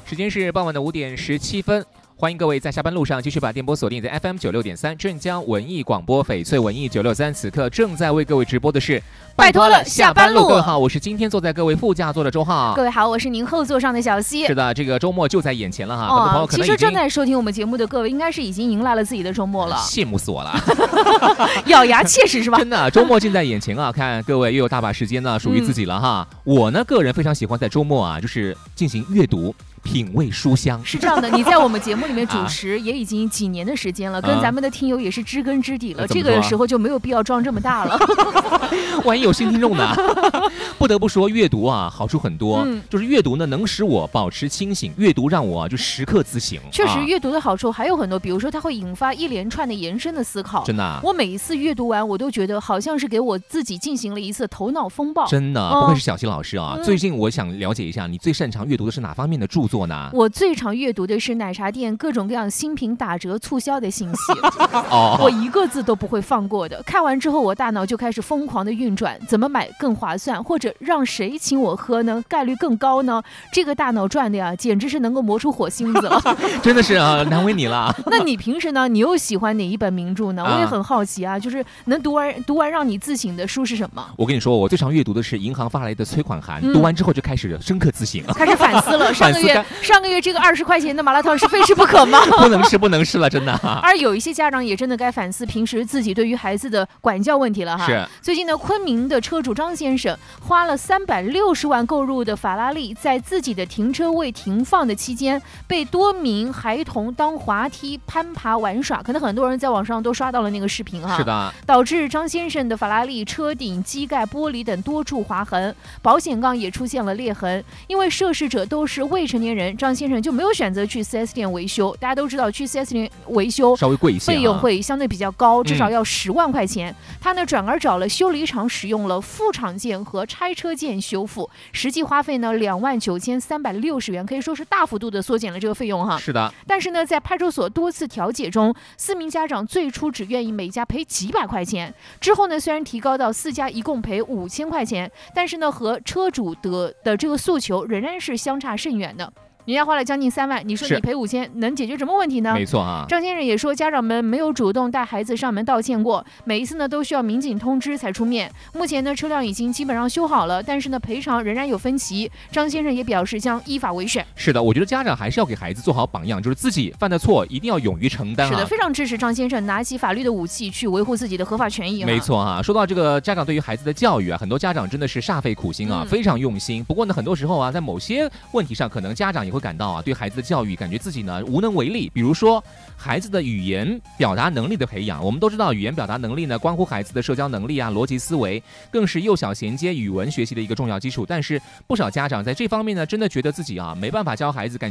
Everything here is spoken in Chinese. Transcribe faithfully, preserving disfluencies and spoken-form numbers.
时间是傍晚的五点十七分。欢迎各位在下班路上继续把电波锁定在 F M 九六点三镇江文艺广播翡翠文艺九六三，此刻正在为各位直播的是拜托了下班路。 各位好，我是今天坐在各位副驾座的周浩。 各位好，我是您后座上的小溪。 是的，这个周末就在眼前了哈， 哦、 很多朋友可能已经其实正在收听我们节目的各位，应该是已经迎来了自己的周末了， 羡慕死我了， 咬牙切齿是吧？ 真的，周末近在眼前啊，看各位又有大把时间呢，属于自己了哈。嗯、我呢，个人非常喜欢在周末啊，就是进行阅读。品味书香是这样的，你在我们节目里面主持也已经几年的时间了，啊、跟咱们的听友也是知根知底了，啊、这个时候就没有必要装这么大了。 万一有新听众呢？不得不说，阅读啊好处很多，嗯、就是阅读呢能使我保持清醒，阅读让我就时刻自省。 确实，阅读的好处还有很多，比如说它会引发一连串的延伸的思考。 真的、啊， 我每一次阅读完，我都觉得好像是给我自己进行了一次头脑风暴。 真的，不愧是小溪老师啊！嗯、最近我想了解一下，你最擅长阅读的是哪方面的著作？ 我最常阅读的是奶茶店各种各样新品打折促销的信息，哦、我一个字都不会放过的。看完之后，我大脑就开始疯狂的运转，怎么买更划算，或者让谁请我喝呢？概率更高呢？这个大脑转的呀，简直是能够磨出火星子了。 真的是啊，难为你了。 那你平时呢？你又喜欢哪一本名著呢？我也很好奇啊，就是能读完读完让你自省的书是什么？ 我跟你说，我最常阅读的是银行发来的催款函，嗯、读完之后就开始深刻自省， 开始反思了。上个月。上个月这个二十块钱的麻辣烫是非吃不可吗？ 不能吃，不能吃了，真的。 而有一些家长也真的该反思平时自己对于孩子的管教问题了哈。 是。 最近呢，昆明的车主张先生花了三百六十万购入的法拉利，在自己的停车位停放的期间，被多名孩童当滑梯攀爬玩耍。可能很多人在网上都刷到了那个视频哈。 是的。 导致张先生的法拉利车顶、机盖、玻璃等多处划痕，保险杠也出现了裂痕。因为涉事者都是未成年人，张先生就没有选择去 四 S 店维修。大家都知道去 四 S 店维修稍微贵一些、啊， 费用会相对比较高，至少要十万块钱。嗯、他呢转而找了修理厂，使用了副厂件和拆车件修复，实际花费呢两万九千三百六十元，可以说是大幅度的缩减了这个费用哈。 是的。 但是呢，在派出所多次调解中，四名家长最初只愿意每家赔几百块钱，之后呢虽然提高到四家一共赔五千块钱，但是呢和车主的的这个诉求仍然是相差甚远的。人家花了将近三万，你说你赔五千，能解决什么问题呢？ 没错啊。 张先生也说，家长们没有主动带孩子上门道歉过，每一次呢都需要民警通知才出面。目前呢车辆已经基本上修好了，但是呢赔偿仍然有分歧。张先生也表示将依法维审。 是的，我觉得家长还是要给孩子做好榜样，就是自己犯的错一定要勇于承担、啊。 是的，非常支持张先生拿起法律的武器去维护自己的合法权益、啊。 没错啊，说到这个家长对于孩子的教育啊，很多家长真的是煞费苦心啊，嗯、非常用心。不过呢，很多时候啊，在某些问题上，可能家长也会感到啊，对孩子的教育感觉自己呢无能为力。比如说孩子的语言表达能力的培养，我们都知道语言表达能力呢关乎孩子的社交能力啊、逻辑思维，更是幼小衔接语文学习的一个重要基础。但是不少家长在这方面呢真的觉得自己啊没办法教孩子，感